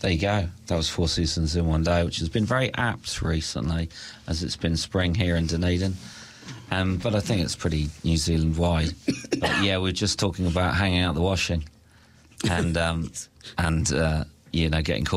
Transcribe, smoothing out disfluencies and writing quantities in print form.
there you go. That was 4 seasons in one day, which has been very apt recently, as it's been spring here in Dunedin. But I think it's pretty New Zealand-wide. But yeah, we're just talking about hanging out the washing and getting caught